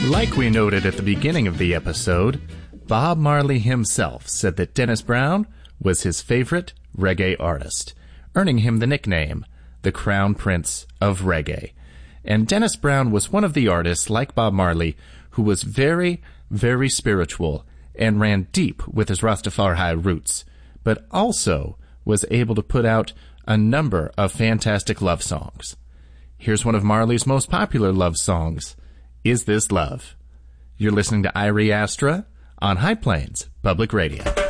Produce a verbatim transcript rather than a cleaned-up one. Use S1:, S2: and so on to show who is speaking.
S1: Like we noted at the beginning of the episode, Bob Marley himself said that Dennis Brown was his favorite reggae artist, earning him the nickname, the Crown Prince of Reggae. And Dennis Brown was one of the artists, like Bob Marley, who was very, very spiritual and ran deep with his Rastafari roots, but also was able to put out a number of fantastic love songs. Here's one of Marley's most popular love songs, Is This Love? You're listening to Irie Astra on High Plains Public Radio.